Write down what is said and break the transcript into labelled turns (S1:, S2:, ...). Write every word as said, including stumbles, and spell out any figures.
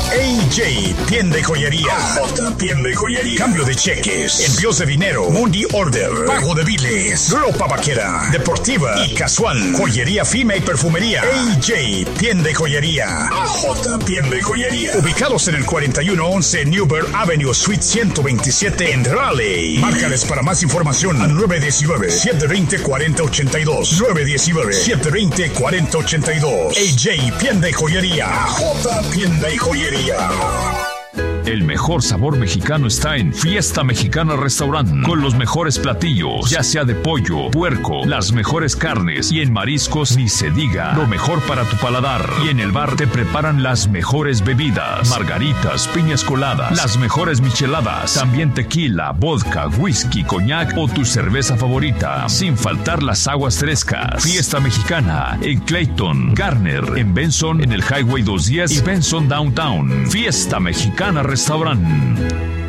S1: A J, tienda y joyería. A J, tienda y joyería. Cambio de cheques, envíos de dinero, money order, pago de biles, ropa vaquera, deportiva y casual, joyería fina y perfumería. A J, tienda y joyería. A J, tienda y joyería. Ubicados en el cuarenta y uno once Newberg Avenue, Suite ciento veintisiete en Raleigh. Márcales para más información al nueve uno nueve, siete dos cero, cuatro cero ocho dos. nueve uno nueve, siete dos cero, cuatro cero ocho dos. A J, tienda y joyería. A J, tienda y joyería.
S2: El mejor sabor mexicano está en Fiesta Mexicana Restaurant, con los mejores platillos, ya sea de pollo, puerco, las mejores carnes, y en mariscos ni se diga, lo mejor para tu paladar. Y en el bar te preparan las mejores bebidas, margaritas, piñas coladas, las mejores micheladas, también tequila, vodka, whisky, coñac o tu cerveza favorita, sin faltar las aguas frescas. Fiesta Mexicana en Clayton, Garner, en Benson, en el Highway doscientos diez y Benson Downtown. Fiesta Mexicana Restaurant.